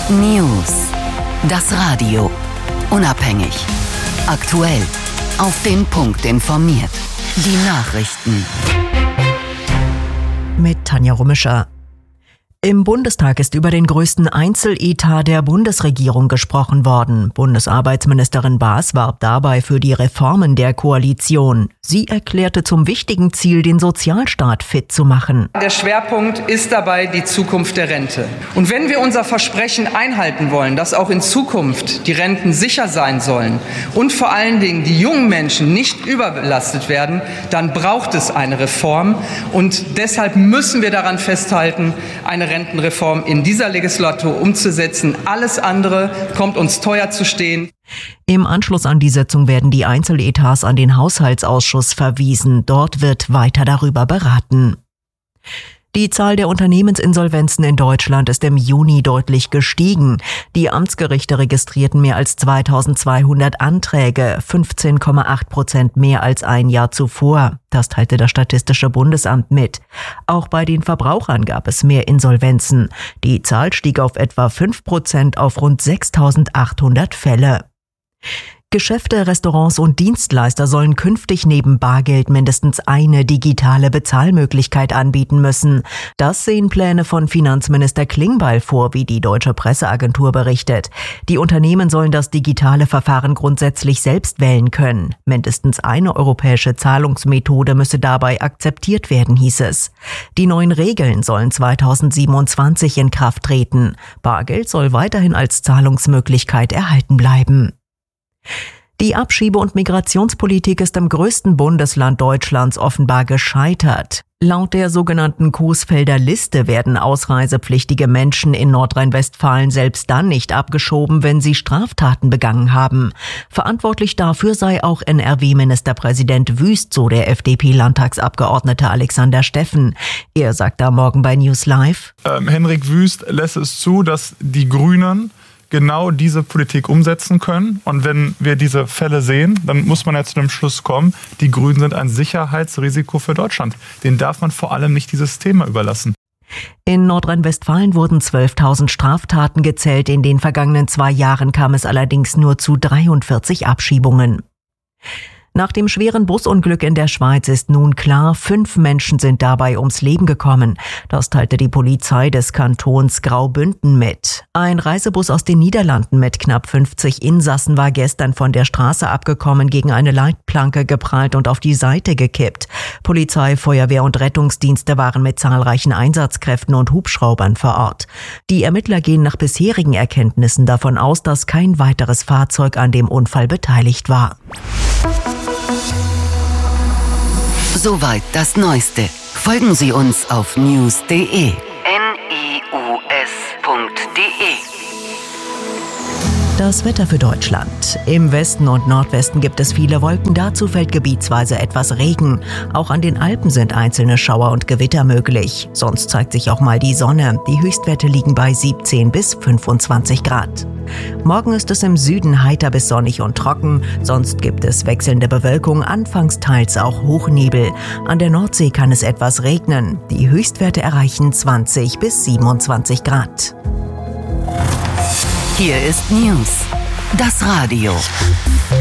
News. Das Radio. Unabhängig. Aktuell. Auf den Punkt informiert. Die Nachrichten. Mit Tanja Rummischer. Im Bundestag ist über den größten Einzeletat der Bundesregierung gesprochen worden. Bundesarbeitsministerin Baas warb dabei für die Reformen der Koalition. Sie erklärte zum wichtigen Ziel, den Sozialstaat fit zu machen. Der Schwerpunkt ist dabei die Zukunft der Rente. Und wenn wir unser Versprechen einhalten wollen, dass auch in Zukunft die Renten sicher sein sollen und vor allen Dingen die jungen Menschen nicht überbelastet werden, dann braucht es eine Reform. Und deshalb müssen wir daran festhalten, eine Rentenreform in dieser Legislatur umzusetzen. Alles andere kommt uns teuer zu stehen. Im Anschluss an die Sitzung werden die Einzeletats an den Haushaltsausschuss verwiesen. Dort wird weiter darüber beraten. Die Zahl der Unternehmensinsolvenzen in Deutschland ist im Juni deutlich gestiegen. Die Amtsgerichte registrierten mehr als 2200 Anträge, 15,8% mehr als ein Jahr zuvor. Das teilte das Statistische Bundesamt mit. Auch bei den Verbrauchern gab es mehr Insolvenzen. Die Zahl stieg auf etwa 5% auf rund 6800 Fälle. Geschäfte, Restaurants und Dienstleister sollen künftig neben Bargeld mindestens eine digitale Bezahlmöglichkeit anbieten müssen. Das sehen Pläne von Finanzminister Klingbeil vor, wie die Deutsche Presseagentur berichtet. Die Unternehmen sollen das digitale Verfahren grundsätzlich selbst wählen können. Mindestens eine europäische Zahlungsmethode müsse dabei akzeptiert werden, hieß es. Die neuen Regeln sollen 2027 in Kraft treten. Bargeld soll weiterhin als Zahlungsmöglichkeit erhalten bleiben. Die Abschiebe- und Migrationspolitik ist im größten Bundesland Deutschlands offenbar gescheitert. Laut der sogenannten Coesfelder Liste werden ausreisepflichtige Menschen in Nordrhein-Westfalen selbst dann nicht abgeschoben, wenn sie Straftaten begangen haben. Verantwortlich dafür sei auch NRW-Ministerpräsident Wüst, so der FDP-Landtagsabgeordnete Alexander Steffen. Er sagt am Morgen bei News Live: Henrik Wüst lässt es zu, dass die Grünen genau diese Politik umsetzen können. Und wenn wir diese Fälle sehen, dann muss man ja zu dem Schluss kommen, die Grünen sind ein Sicherheitsrisiko für Deutschland. Den darf man vor allem nicht dieses Thema überlassen. In Nordrhein-Westfalen wurden 12.000 Straftaten gezählt. In den vergangenen 2 Jahren kam es allerdings nur zu 43 Abschiebungen. Nach dem schweren Busunglück in der Schweiz ist nun klar, 5 Menschen sind dabei ums Leben gekommen. Das teilte die Polizei des Kantons Graubünden mit. Ein Reisebus aus den Niederlanden mit knapp 50 Insassen war gestern von der Straße abgekommen, gegen eine Leitplanke geprallt und auf die Seite gekippt. Polizei, Feuerwehr und Rettungsdienste waren mit zahlreichen Einsatzkräften und Hubschraubern vor Ort. Die Ermittler gehen nach bisherigen Erkenntnissen davon aus, dass kein weiteres Fahrzeug an dem Unfall beteiligt war. Soweit das Neueste. Folgen Sie uns auf news.de. Das Wetter für Deutschland. Im Westen und Nordwesten gibt es viele Wolken, dazu fällt gebietsweise etwas Regen. Auch an den Alpen sind einzelne Schauer und Gewitter möglich. Sonst zeigt sich auch mal die Sonne. Die Höchstwerte liegen bei 17 bis 25 Grad. Morgen ist es im Süden heiter bis sonnig und trocken. Sonst gibt es wechselnde Bewölkung, anfangs teils auch Hochnebel. An der Nordsee kann es etwas regnen. Die Höchstwerte erreichen 20 bis 27 Grad. Hier ist News. Das Radio.